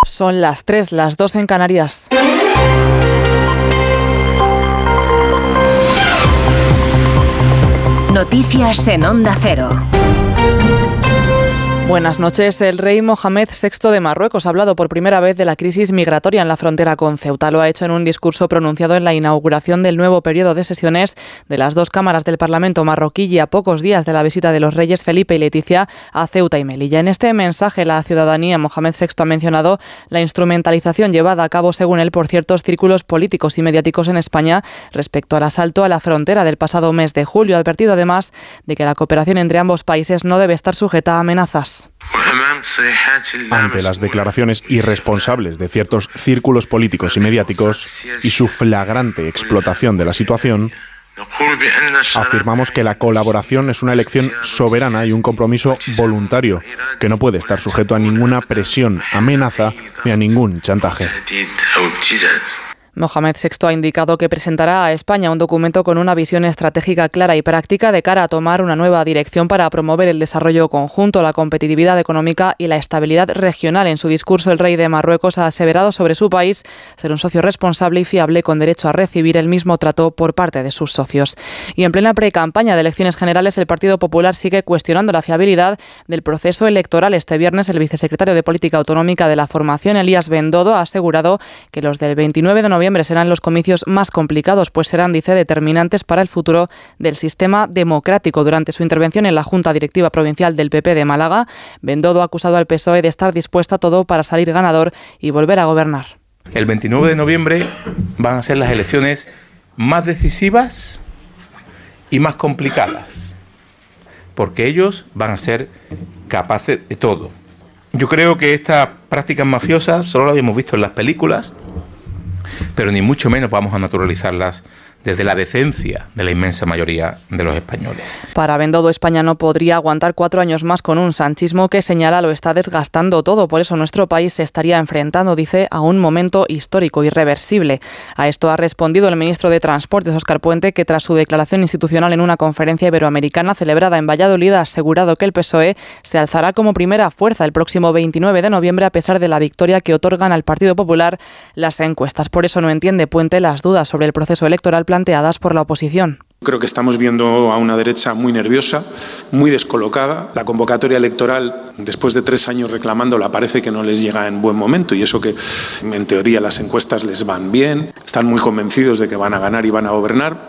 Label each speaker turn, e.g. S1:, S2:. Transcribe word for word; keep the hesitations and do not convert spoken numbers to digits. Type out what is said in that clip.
S1: Son las tres, las dos en Canarias.
S2: Noticias en Onda Cero.
S1: Buenas noches. El rey Mohamed sexto de Marruecos ha hablado por primera vez de la crisis migratoria en la frontera con Ceuta. Lo ha hecho en un discurso pronunciado en la inauguración del nuevo periodo de sesiones de las dos cámaras del Parlamento marroquí y a pocos días de la visita de los reyes Felipe y Leticia a Ceuta y Melilla. En este mensaje a la ciudadanía, Mohamed sexto ha mencionado la instrumentalización llevada a cabo, según él, por ciertos círculos políticos y mediáticos en España respecto al asalto a la frontera del pasado mes de julio. Ha advertido además de que la cooperación entre ambos países no debe estar sujeta a amenazas.
S3: Ante las declaraciones irresponsables de ciertos círculos políticos y mediáticos y su flagrante explotación de la situación, afirmamos que la colaboración es una elección soberana y un compromiso voluntario que no puede estar sujeto a ninguna presión, amenaza ni a ningún chantaje.
S1: Mohamed sexto ha indicado que presentará a España un documento con una visión estratégica clara y práctica de cara a tomar una nueva dirección para promover el desarrollo conjunto, la competitividad económica y la estabilidad regional. En su discurso, el rey de Marruecos ha aseverado sobre su país ser un socio responsable y fiable con derecho a recibir el mismo trato por parte de sus socios. Y en plena precampaña de elecciones generales, el Partido Popular sigue cuestionando la fiabilidad del proceso electoral. Este viernes, el vicesecretario de Política Autonómica de la formación, Elías Bendodo, ha asegurado que los del veintinueve de noviembre serán los comicios más complicados, pues serán, dice, determinantes para el futuro del sistema democrático. Durante su intervención en la Junta Directiva Provincial del P P de Málaga, Bendodo ha acusado al P S O E de estar dispuesto a todo para salir ganador y volver a gobernar.
S4: El veintinueve de noviembre van a ser las elecciones más decisivas y más complicadas, porque ellos van a ser capaces de todo. Yo creo que estas prácticas mafiosas solo las habíamos visto en las películas, pero ni mucho menos vamos a naturalizarlas desde la decencia de la inmensa mayoría de los españoles.
S1: Para Bendodo, España no podría aguantar cuatro años más con un sanchismo que, señala, lo está desgastando todo. Por eso nuestro país se estaría enfrentando, dice, a un momento histórico irreversible. A esto ha respondido el ministro de Transportes, Óscar Puente, que tras su declaración institucional en una conferencia iberoamericana celebrada en Valladolid ha asegurado que el P S O E se alzará como primera fuerza el próximo veintinueve de noviembre a pesar de la victoria que otorgan al Partido Popular las encuestas. Por eso no entiende Puente las dudas sobre el proceso electoral planteadas por la oposición.
S5: Creo que estamos viendo a una derecha muy nerviosa, muy descolocada. La convocatoria electoral, después de tres años reclamándola, parece que no les llega en buen momento, y eso que en teoría las encuestas les van bien. Están muy convencidos de que van a ganar y van a gobernar.